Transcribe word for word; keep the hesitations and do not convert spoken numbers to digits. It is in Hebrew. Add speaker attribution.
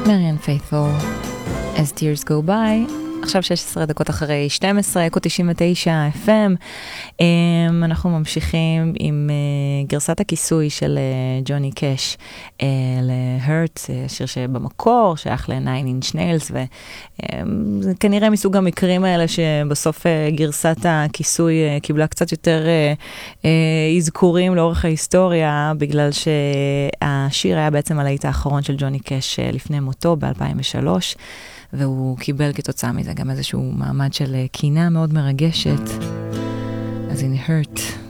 Speaker 1: מריאן פיית'פול, As Tears Go By. עכשיו שש עשרה דקות אחרי שתים עשרה, אקו תשעים ותשע אף אם. Um, אנחנו ממשיכים עם uh, גרסת הכיסוי של uh, ג'וני קאש uh, ל-Hurt, uh, שיר שבמקור, שייך ל-Nine Inch Nails, וזה um, כנראה מסוג המקרים האלה שבסוף uh, גרסת הכיסוי uh, קיבלה קצת יותר uh, uh, אזכורים לאורך ההיסטוריה, בגלל שהשיר היה בעצם הלהיט האחרון של ג'וני קאש uh, לפני מותו ב-אלפיים ושלוש, והוא קיבל כתוצאה מזה גם איזשהו מעמד של קינה מאוד מרגשת. אז הנה Hurt.